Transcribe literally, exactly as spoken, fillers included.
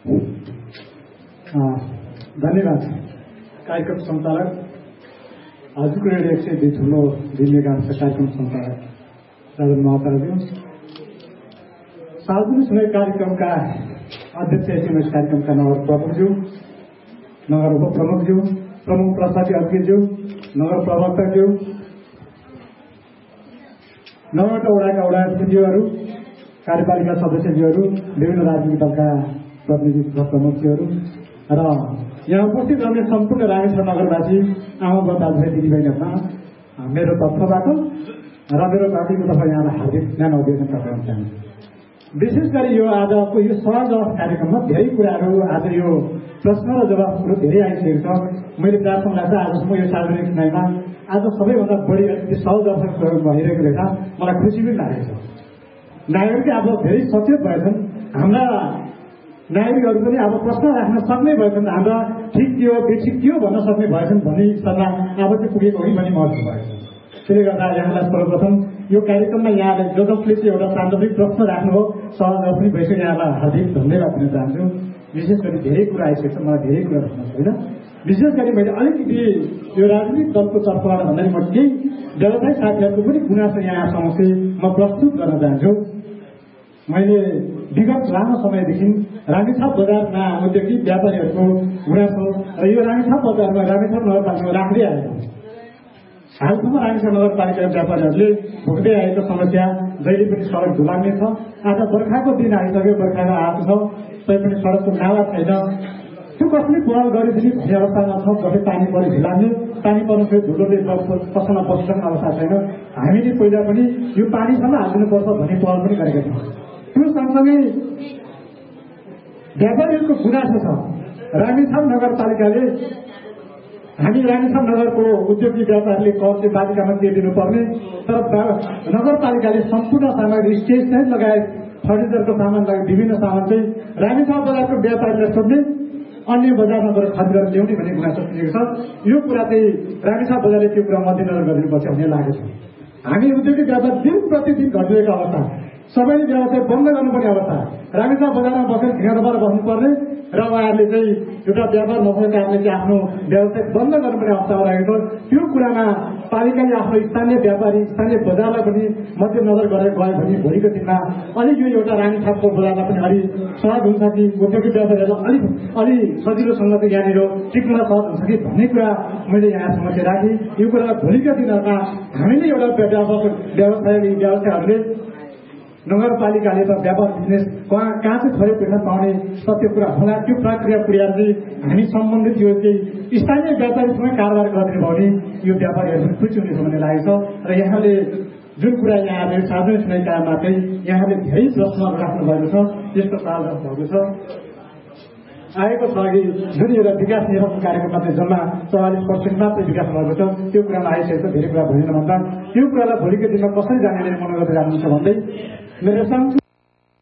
धन्यवाद कार्यक्रम सञ्चालक आजको रेडियो एक सय दुई ठुलो दिल्ली गाउँछ कार्यक्रम सञ्चालक राजन महापात्रज्यू, सार्वजनिक सुनाइ कार्यक्रमका अध्यक्ष एसएमएस कार्यक्रमका नगर प्रमुखज्यू, नगर उपप्रमुखज्यू, प्रमुख प्रशासकीय अधिकारीज्यू, नगर प्रवक्ताज्यू, नगरका वडाका वडा अध्यक्षज्यूहरू, कार्यपालिका सदस्यज्यूहरू, विभिन्न राजनीतिक दलका प्रतिनिधि प्रमुखज्यूहरू र यहाँ उपस्थित रहने सम्पूर्ण रामेछाप नगरवासी आमा बुवा दाजुभाइ दिदीबहिनीहरूमा मेरो तर्फबाट र मेरो पार्टीको तर्फ यहाँलाई हार्दिक न्यानो अभिनन्दन गर्न चाहन्छु। विशेष गरी यो आजको यो सवाल जवाफ कार्यक्रममा धेरै कुराहरू आज यो प्रश्न र जवाफहरू धेरै आइसकेको छ। मैले जहाँसम्म लाग्छ आजसम्म यो सार्वजनिक सुनाइमा आज सबैभन्दा बढी अलिकति सहज जवाफ भइरहेको रहेछ, मलाई खुसी पनि लागेको छ। नागरिक अब धेरै सचेत भएछन्, हाम्रा नागरिकहरू पनि अब प्रश्न राख्न सक्ने भएछन्, हाम्रा ठिक के हो बेठिक के हो भन्न सक्ने भएछन् भन्ने स्तरमा अब चाहिँ पुगेको हो पनि महसुस भएको छ। त्यसले गर्दा यहाँलाई सर्वप्रथम यो कार्यक्रममा यहाँले जो जसले चाहिँ एउटा सान्दर्भिक प्रश्न राख्नु हो सहज पनि भइसक्यो, यहाँलाई हार्दिक धन्यवाद दिन चाहन्छु। विशेष गरी धेरै कुरा आइसकेको छ, मलाई धेरै कुरा भन्न छैन। विशेष गरी मैले अलिकति यो राजनीतिक दलको तर्फबाट भन्दाखेरि म केही व्यवसायिक साथीहरूको पनि गुनासो यहाँ समक्ष म प्रस्तुत गर्न चाहन्छु। मैले विगत लामो समयदेखि रामेछाप बजारमा औद्योगिक व्यापारीहरूको गुनासो र यो रामेछाप बजारमा रामेछाप नगरपालिकामा राख्दै आएको हालसम्म रामेछाप नगरपालिका व्यापारीहरूले भोग्दै आएको समस्या जहिले पनि सडक धुलाउने छ। आज बर्खाको दिन आइसक्यो, बर्खाको आएको छ, तैपनि सडकको नाला छैन। त्यो कसले पहल गरेपछि भन्ने अवस्थामा छ। जसले पानी परि ढिलाउने, पानी पर्नुको धुलोले पसलमा बस्न अवस्था छैन। हामीले पहिला पनि यो पानीसम्म हाल्नुपर्छ भन्ने पहल पनि गरेका छौँ। त्यो सँगसँगै व्यापारीहरूको गुनासो छ। रामेछाप नगरपालिकाले हामी रामेछाप नगरको उद्योगिक व्यापारीले कर चाहिँ पालिकामा तिर्दिनुपर्ने, तर नगरपालिकाले सम्पूर्ण सामग्री स्टेसनरी लगायत फर्निचरको सामान लगायत विभिन्न सामान चाहिँ रामेछाप बजारको व्यापारीलाई सोध्ने, अन्य बजारमा गएर खरिद गरेर ल्याउने भन्ने गुनासो सुनेको छ। यो कुरा चाहिँ रामेछाप बजारले त्यो कुरा मध्यनजर गरिदिनुपर्छ भन्ने लागेको छ। हामी उद्योगिक व्यापार दिन प्रतिदिन घटिरहेको अवस्था, सबैले व्यवसाय बन्द गर्नुपर्ने अवस्था, रामेछाप बजारमा बसेर ठिकानाबाट बस्नुपर्ने र उहाँहरूले चाहिँ एउटा व्यापार नभएको कारणले चाहिँ आफ्नो व्यवसाय बन्द गर्नुपर्ने अवस्थामा रहेको छ। त्यो कुरामा पालिकाले आफ्नो स्थानीय व्यापारी स्थानीय बजारलाई पनि मध्यनजर गरेर गयो भने भोलिको दिनमा अलिक यो एउटा रामेछापको बजारमा पनि अलिक सहज हुन्छ कि उद्योगिक व्यापारीहरूलाई अलिक अलिक सजिलोसँग चाहिँ यहाँनिर टिक्न सहज हुन्छ कि भन्ने कुरा मैले यहाँ समस्या राखेँ। यो कुरा भोलिका दिनहरूमा हामीले एउटा व्यवसाय व्यवसायहरूले नगरपालिकाले त व्यापार बिजनेस कहाँ कहाँ चाहिँ थोरै पैसा पाउने सत्य कुरा होला। त्यो प्रक्रिया क्रिया चाहिँ हामी सम्बन्धित यो चाहिँ स्थानीय व्यापारीसँग कारोबार गरिदिनु भयो भने यो व्यापारीहरू पनि खुसी हुनेछ भन्ने लागेको छ। र यहाँले जुन कुरा यहाँले सार्वजनिक सुनाइ काममा चाहिँ यहाँले धेरै प्रश्नहरू राख्नु भएको छ, त्यस्तो साझा भएको छ आएको छ कि जुन एउटा विकास निर्माण कार्यक्रममा चाहिँ जम्मा चौवालिस पर्सेन्ट मात्रै विकास भएको छ। त्यो कुरामा आइसकेको छ, धेरै कुरा भएन भन्दा त्यो कुरालाई भोलिको दिनमा कसरी जानेले मनोगत जानुहुन्छ भन्दै मेरो